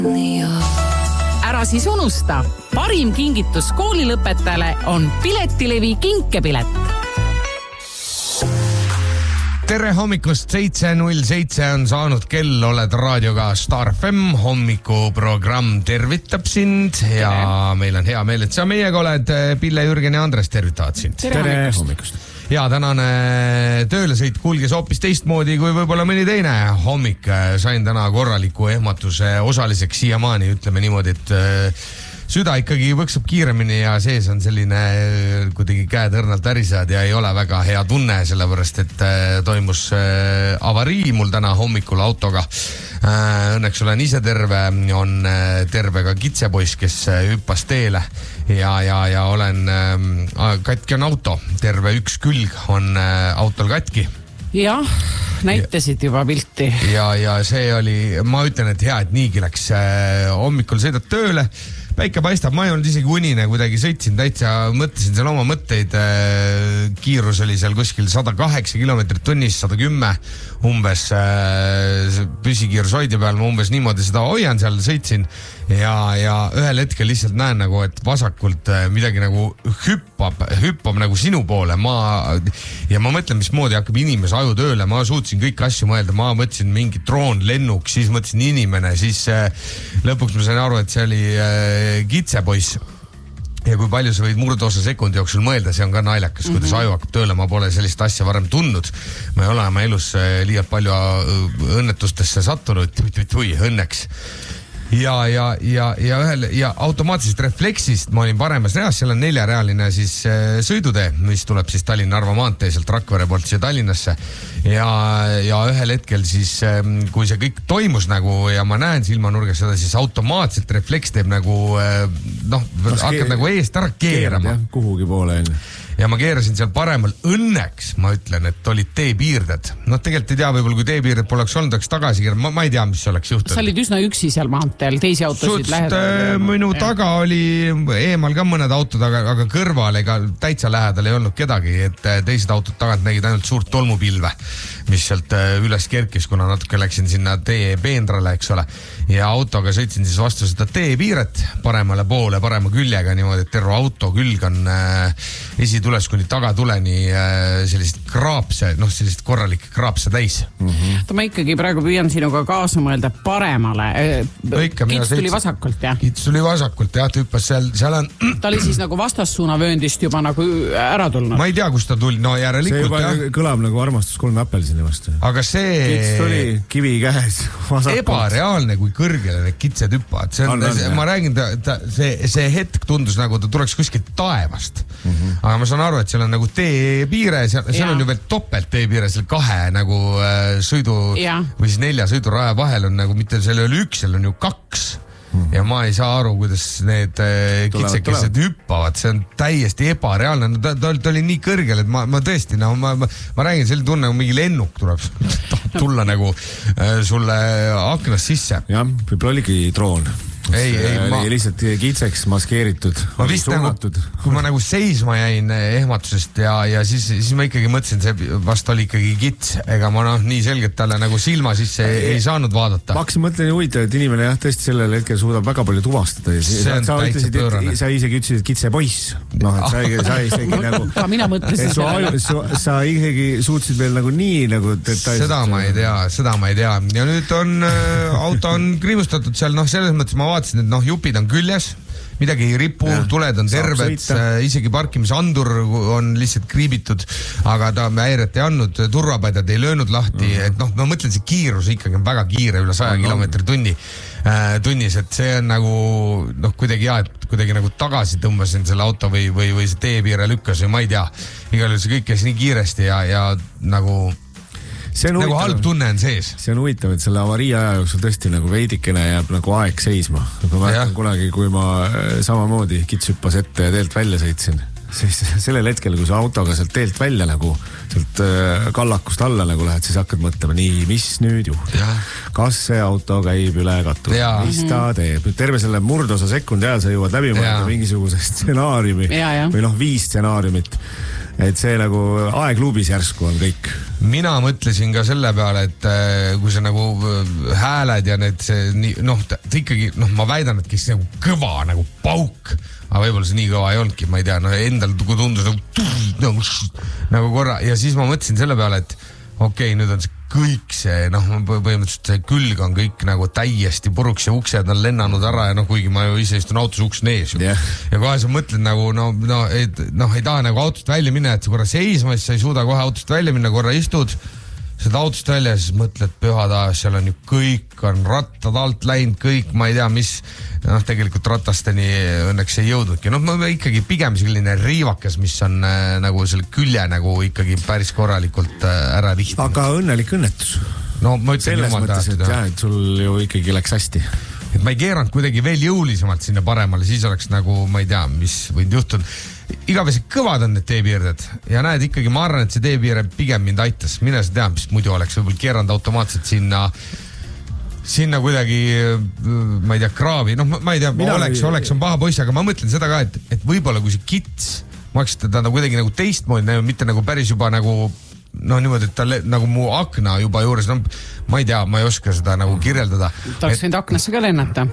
Ära siis unusta, parim kingitus koolilõpetajale on Piletilevi kinkepilet. Tere hommikust, 7.07 on saanud kell, oled raadioga Star FM, hommikuprogramm tervitab sind ja meil on hea meel, et sa meiega oled. Pille, Jürgen ja Andres tervitavad sind. Tere hommikust. Ja tänane tööle sõit kulges hoopis teistmoodi kui võib-olla mõni teine hommik. Sain täna korraliku ehmatuse osaliseks siiamaani, ütleme niimoodi, et süda ikkagi võksab kiiremini ja sees on selline kuidagi käed õrnalt värisevad ja ei ole väga hea tunne, sellepärast et toimus avarii mul täna hommikul autoga. Õnneks olen ise terve, on terve ka kitsepoiss, kes hüppas teele ja olen, katki on auto, terve üks külg on autol katki. Jah, näitasid juba pilti. Ja see oli, ma ütlen, et hea, et niigi läks. Hommikul sõidad tööle, päike paistab, ma ei olnud isegi unine, kuidagi sõitsin täitsa, mõtlesin seal oma mõtteid. Kiirus oli seal kuskil 108 kilomeetrit tunnis, 110 umbes, püsikiirus hoidi peal, ma umbes niimoodi seda hoian seal, sõitsin ja ühel hetkel lihtsalt näen nagu, et vasakult midagi nagu hüppab nagu sinu poole. Ja ma mõtlen, mismoodi hakkab inimese aju tööle, ma suutsin kõik asju mõelda, ma mõtlesin mingi droon, lennuk, siis mõtlesin inimene, siis lõpuks ma sain aru, et see oli kitsepoiss. Ja kui palju sa võid murdosa sekundi jooksul mõelda, see on ka naljakas, kuidas aju hakkab tööle, ma pole sellist asja varem tundnud. Ma ei ole oma elus liialt palju õnnetustesse sattunud, õnneks. Ja automaatselt refleksist ma olin paremas reas, seal on 4-realine siis sõidutee, mis tuleb siis Tallinna-Narva maantee sealt Rakvere poolt siia Tallinnasse ja ühel hetkel siis, kui see kõik toimus nagu ja ma näen silmanurgas seda, siis automaatselt refleks teeb nagu hakkad nagu eest ära keerama. Kuhugi poole enne. Ja ma keerasin seal paremal. Õnneks ma ütlen, et olid teepiirded. Tegelikult ei tea, võib-olla kui teepiirded poleks olnud, oleks tagasi keerama. Ma ei tea, mis oleks juhtunud. Sa olid üsna üksi seal maanteel, teisi autosid lähedal. Minu taga oli eemal ka mõned autod, aga kõrval ega täitsa lähedal ei olnud kedagi, et teised autod tagant nägid ainult suurt tolmupilve, mis sealt üles kerkis, kuna natuke läksin sinna tee peendrale, eks ole. Ja autoga sõitsin siis vastu seda teepiiret paremale poole, parema küljega niimoodi, et terve auto külg on esitules kuni tagatuleni sellist kraapse, sellist korralik kraapse täis. Ma ikkagi praegu püüan sinuga kaasa mõelda paremale. Kits tuli vasakult, jah? Kits tuli vasakult, jah, hüppas seal on... Ta oli siis nagu vastassuunavööndist juba nagu ära tulnud. Ma ei tea, kus ta tuli, no järelikult, jah. See juba kõlab nagu armastus 3 äppelsini vastu. Aga see... Kits tuli kivi käes vasakult. Ebareaalne, kui kõrgele need kitsed hüppavad. Ma räägin, see hetk tundus nagu ta tuleks kuskilt taevast. Aga ma saan aru, et seal on nagu teepiire, seal on ju veel topelt teepiire, seal 2 nagu sõidu või siis 4 sõiduraja vahel on nagu mitte seal ei ole 1, seal on ju 2. Ja ma ei saa aru, kuidas need kitsekesed hüppavad, see on täiesti ebareaalne. Ta oli nii kõrgel, et ma tõesti, ma räägin, selline tunne, nagu mingi lennuk tuleb tulla nagu sulle aknast sisse. Jah, võib-olla oligi droon. Oli lihtsalt kitseks maskeeritud. Ma vist nagu, kui ma nagu seisma jäin ehmatusest ja siis ma ikkagi mõtlesin, see vast oli ikkagi kits, ega ma nii selgelt talle nagu silma sisse ei saanud vaadata. Ma hakkasin mõtlen huvitav, et inimene jah, tõesti sellel hetkel suudab väga palju tuvastada. See on täitsa pöörane. Sa isegi ütlesid, et kitse poiss. Sa isegi nagu... Mina mõtlesin sellele. Sa isegi suutsid veel nagu nii nagu detailselt. Seda ma ei tea. Ja nüüd on, auto on kriimustatud seal, selles mõttes ma vaatasin, et jupid on küljes, midagi ei ripu, tuled on terved, isegi parkimisandur on lihtsalt kriibitud, aga ta häiret ei andnud, turvapadjad ei löönud lahti, et ma mõtlen, see kiirus ikkagi on väga kiire, üle 100 kilomeetri tunnis, et see on nagu, kuidagi nagu tagasi tõmbasin selle auto või see teepiire lükkas või ma ei tea. Igal juhul see kõik käis nii kiiresti ja nagu halb tunne on sees. See on huvitav, et selle avarii aja jooksul tõesti nagu veidikene jääb nagu aeg seisma. Ma mäletan kunagi, kui ma samamoodi kits hüppas ette ja teelt välja sõitsin. Siis sellel hetkel, kui sa autoga sealt teelt välja nagu, sealt kallakust alla nagu lähed, siis hakkad mõtlema, nii, mis nüüd juhtub? Kas see auto käib üle katu? Mis ta teeb? Terve selle murdosa sekundi ajal sa jõuad läbi mõelda mingisuguse stsenaariumi või 5 stsenaariumit. et see nagu aegluubis järsku on kõik. Mina mõtlesin ka selle peale, et kui see nagu hääled ja need ta ikkagi, ma väidan, et kes nagu kõva nagu pauk, aga võib-olla see nii kõva ei olnudki, ma ei tea, endal tundus nagu korra ja siis ma mõtlesin selle peale, et okei, nüüd on see kõik see, põhimõtteliselt see külg on kõik nagu täiesti puruks ja uksed on lennanud ära ja kuigi ma ju ise istun autos, uks nees ju. Yeah. Ja kohe sa mõtled nagu, ei taha nagu autost välja minna, et sa korra seisma, siis sa ei suuda kohe autost välja minna, korra istud seda autost välja ja siis mõtled pühada, seal on ju kõik on rattad alt läinud, kõik, ma ei tea, mis, tegelikult ratasteni õnneks ei jõudnudki. Ikkagi pigem selline riivakas, mis on nagu selle külje nagu ikkagi päris korralikult ära rihtinud. Aga õnnelik õnnetus. No ma ütlen jumal tahtnud. Et sul ju ikkagi läks hästi. Et ma ei keeranud kuidagi veel jõulisemalt sinna paremale, siis oleks nagu, ma ei tea, mis võinud juhtuda. Igavesi kõvad on need teepiirded ja näed ikkagi, ma arvan, et see teepiire pigem mind aitas. Mina sa tean, mis muidu oleks võib-olla keeranud automaatselt sinna kuidagi, ma ei tea, kraavi. Ma ei tea, oleks on paha poiss, aga ma mõtlen seda ka, et võib-olla kui see kits, ma hakkas teda kuidagi nagu teistmoodi, mitte nagu päris juba nagu niimoodi, et ta nagu mu akna juba juures, ma ei tea, ma ei oska seda nagu kirjeldada. Ta oleks võinud aknasse ka lennata.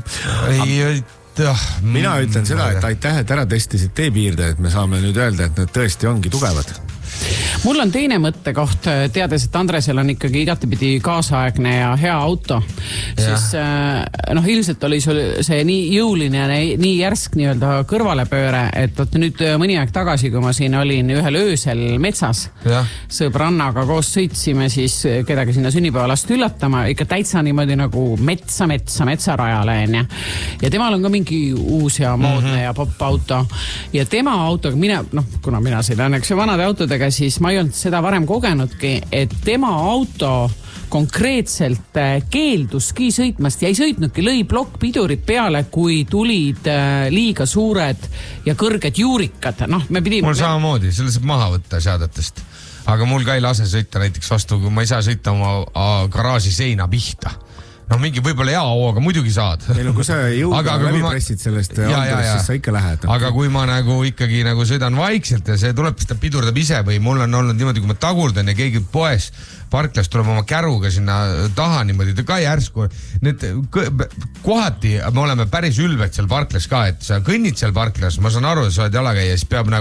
Mina ütlen seda, et aitäh, et ära testisid teepiirde, et me saame nüüd öelda, et need tõesti ongi tugevad. Mul on teine mõttekoht, teades, et Andresel on ikkagi igatepidi kaasaegne ja hea auto, siis ilmselt oli sul see nii jõuline ja nii järsk nii-öelda kõrvalepööre, et nüüd mõni aeg tagasi, kui ma siin olin ühel öösel metsas, sõbrannaga koos sõitsime siis kedagi sinna sünnipäevalast üllatama, ikka täitsa niimoodi nagu metsarajale ja temal on ka mingi uus ja moodne ja popp auto ja tema autoga, kuna mina sõidan vanade autodega, siis ma ei olnud seda varem kogenudki, et tema auto konkreetselt keelduski sõitmast ja ei sõitnudki, lõi plokkpidurid peale, kui tulid liiga suured ja kõrged juurikad. Mul samamoodi, selle saab maha võtta seadetest, aga mul ka ei lase sõita näiteks vastu, kui ma ei saa sõita oma garaaži seina pihta. Mingi võib-olla hea hooga, muidugi saad. Kui sa jõuga läbi pressid sellest autost, siis sa ikka lähed. Aga kui ma nagu ikkagi nagu sõidan vaikselt ja see tuleb, siis ta pidurdab ise või mul on olnud niimoodi, kui ma tagurdan ja keegi poes parklas tuleb oma käruga sinna taha niimoodi, ta ka järsku. Kohati me oleme päris ülved seal parklas ka, et sa kõnnid seal parklas, ma saan aru, sa oled jalakäija,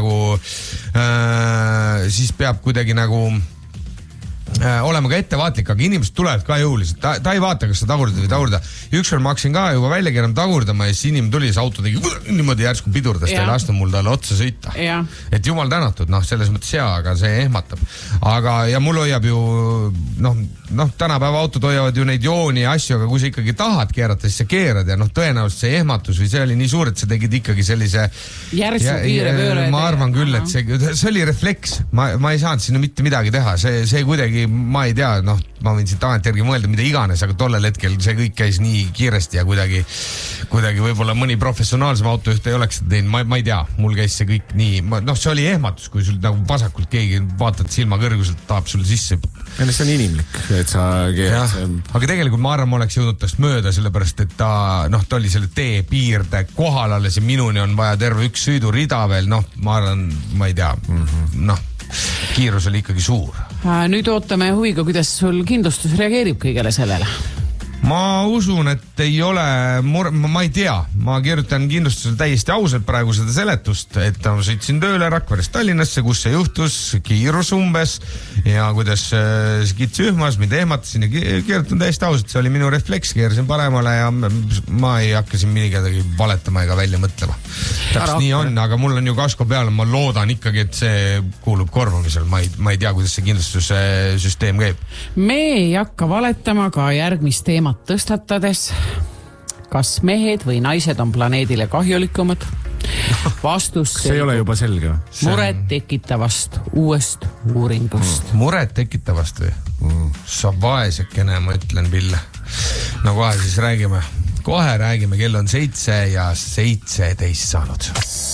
siis peab kuidagi nagu olema ka ettevaatlik, aga inimesed tulevad ka jõuliselt. Ta ei vaata, kas sa tagurda või tagurda. Ükskord ma hakkasin ka juba välja enam tagurdama ja siis inimene tuli, see auto tegi niimoodi järsku pidurdas, ta ei lastu mul talle otsa sõita. Et jumal tänatud, selles mõttes hea, aga see ehmatab. Ja mul hoiab ju, tänapäeva autod hoiavad ju neid jooni ja asju, aga kui sa ikkagi tahad keerata, siis sa keerad ja tõenäoliselt see ehmatus või see oli nii suur, et sa tegid ikkagi sellise järsu kiire pööre. Ma arvan küll, et see oli refleks. Ma ei saanud sinna mitte midagi teha. See kuidagi ma ei tea, ma võin siin tagantjärgi mõelda mida iganes, aga tollel hetkel see kõik käis nii kiiresti ja kuidagi võib-olla mõni professionaalsem autojuht ei oleks teinud, ma ei tea, mul käis see kõik nii, see oli ehmatus, kui sul nagu vasakult keegi vaatad silma kõrguselt, tahab sulle sisse. Ja see on inimlik, et sa keerad. Aga tegelikult ma arvan, ma oleks jõudnud tast mööda, sellepärast, et ta oli selle teepiirde kohal alles ja minuni on vaja terve üks sõidurida veel, ma arvan, ma ei tea, kiirus oli ikkagi suur. Nüüd ootame huviga, kuidas sul kindlustus reageerib kõigele sellele? Ma usun, et ei ole ma ei tea, ma kirjutan kindlustusele täiesti ausalt praegu seda seletust, et ma sõitsin tööle Rakverest Tallinnasse, kus see juhtus, kiirus umbes ja kuidas see kits ühmas, mida ehmatasin ja kirjutan täiesti ausalt, see oli minu refleks, keerasin paremale ja ma ei hakka siin midagi valetama ega välja mõtlema. Täpselt nii on, aga mul on ju kasko peal, ma loodan ikkagi, et see kuulub korvamisel, ma ei tea, kuidas see kindlustussüsteem käib. Me ei hakka valetama ka järgmist teemat tõstatades, kas mehed või naised on planeedile kahjulikumad? Vastus see ei ole juba selge. Muret tekitavast uuest uuringust. Muret tekitavast või? Sa vaesekene, ma ütlen, Pille. Kohe siis räägime. Kohe räägime, kell on 7 ja 17 saanud.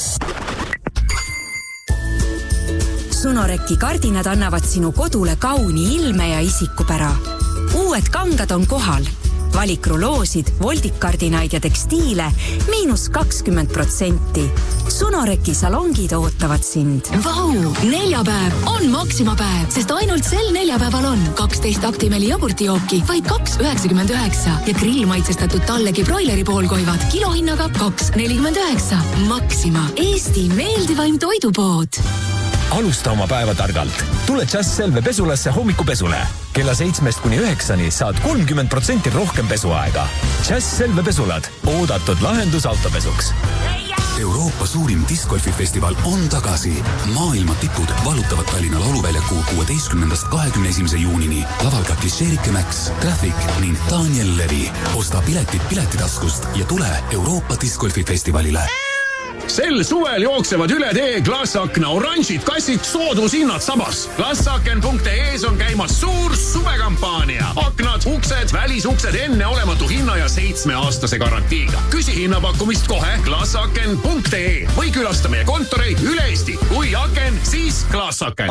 Sunoreki kardinad annavad sinu kodule kauni ilme ja isikupära. Uued kangad on kohal. Valikruloosid, voldikardinaid ja tekstiile -20%. Sunoreki salongid ootavad sind. Vau, neljapäev on Maxima-päev, sest ainult sel neljapäeval on 12 Actimeli jogurtijooki vaid 2,99 ja grillmaitsestatud tallegi broileri poolkoivad kilohinnaga 2,49. Maxima, Eesti meeldivaim toidupood. Alusta oma päeva targalt. Tule Just Selve pesulasse hommikupesule. Kella 7-9 saad 30% rohkem pesuaega. Just Selve pesulad. Oodatud lahendus autopesuks. Euroopa suurim discgolfifestival on tagasi. Maailma tipud valutavad Tallinna lauluväljaku 16.–21. juunini. Laval ka Klišeerike Max, Traffic ning Daniel Levi. Osta piletid Piletitaskust ja tule Euroopa discgolfifestivalile. Sel suvel jooksevad üle tee Glassakna oranžid kassid soodushinnad sabas. Glassaken.ee on käimas suur suvekampaania. Aknad, uksed, välisuksed enneolematu hinna ja 7-aastase garantiiga. Küsi hinnapakkumist kohe Glassaken.ee või külasta meie kontoreid üle Eesti. Kui aken, siis Glassaken.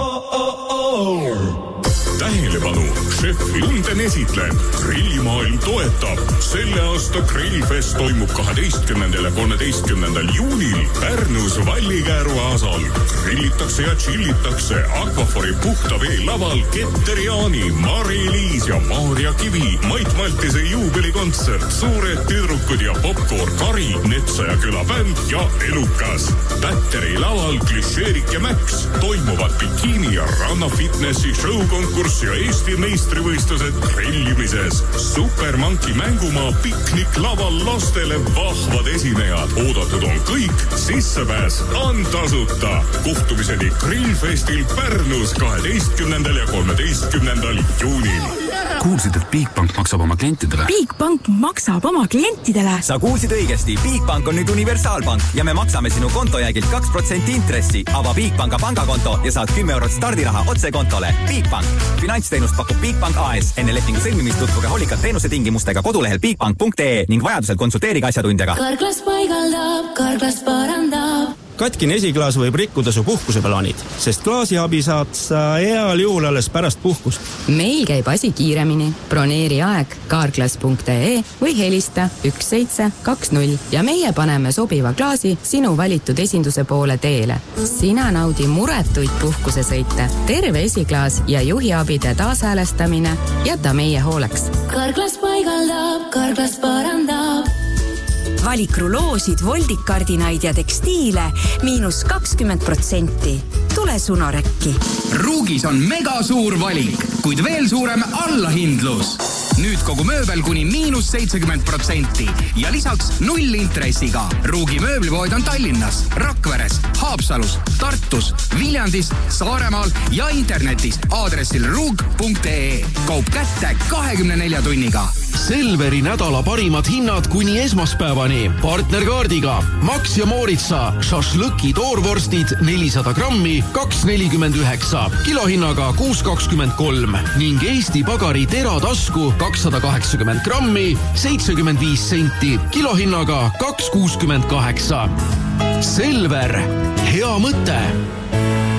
Tähelepanu, šef Lunden esitleb. Grillimaailm toetab. Selle aasta Grillfest toimub 12. ja 13. juunil Pärnus Vallikääru aasal. Grillitakse ja chillitakse Aquafori puhta vee laval Ketteriaani, Mari-Liis ja Maarja Kivi, Mait Maltise juubelikontsert, suured tüdrukud ja popcorn, Kari, Netsaja külabänd ja Elukas. Pätteri laval Klišeerik ja Max. Toimuvad bikiini ja rannafitnessi show-konkurss ja Eesti meistrivõistlused grillimises. Supermanki mängumaa piknik laval lastele vahvad esinejad. Oodatud on kõik, sissepääs on tasuta. Kohtumiseni Grillfestil Pärnus 12. ja 13. juunil. Kuulsid, et Bigbank maksab oma klientidele? Bigbank maksab oma klientidele. Sa kuulsid õigesti, Bigbank on nüüd universaalpank ja me maksame sinu kontojäägilt 2% intressi. Ava Bigbanka pangakonto ja saad 10 eurot stardiraha otse kontole. Bigbank. Finantsteenust pakub Bigbank AS. Enne lepingu sõlmimist tutvuge hoolikalt teenuse tingimustega kodulehel bigbank.ee ning vajadusel konsulteerige asjatundjaga. Karklas paigaldab, Karklas parandab. Katkine esiklaas võib rikkuda su puhkuseplaanid, sest klaasiabi saad sa heal juhul alles pärast puhkust. Meil käib asi kiiremini. Broneeri aeg carglass.ee või helista 1720 ja meie paneme sobiva klaasi sinu valitud esinduse poole teele. Sina naudi muretuid puhkusesõite, terve esiklaas ja juhiabide taashäälestamine jäta meie hooleks. Karklas paigaldab, Karklas parandab. Valikruloosid, voldikardinaid ja tekstiile -20%. Tule Sunorekki. Ruugis on mega suur valik, kuid veel suurem allahindlus. Nüüd kogu mööbel kuni -70% ja lisaks 0 intressiga. Ruugi mööblipood on Tallinnas, Rakveres, Haapsalus, Tartus, Viljandis, Saaremaal ja internetis aadressil ruug.ee. Kaup kätte 24 tunniga. Selveri nädala parimad hinnad kuni esmaspäevani. Partnerkaardiga Max ja Mooritsa šašlõki toorvorstid 400 grammi 2,49, kilohinnaga 6,23 ning Eesti Pagari teratasku 280 grammi 75 senti, kilohinnaga 2,68. Selver, hea mõte.